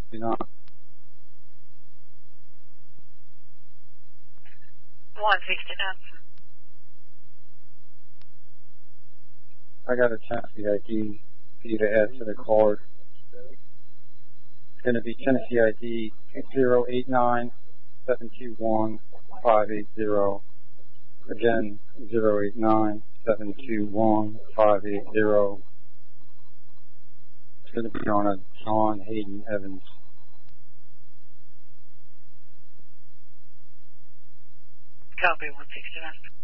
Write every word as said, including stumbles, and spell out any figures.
Do not. one sixty-nine. I got a Tennessee I D for you to add to the card. It's going to be Tennessee I D zero eight nine seven two one five eight zero. Again, zero eight nine seven two one five eight zero. It's going to be on a John Hayden Evans. Copy, one sixty-nine.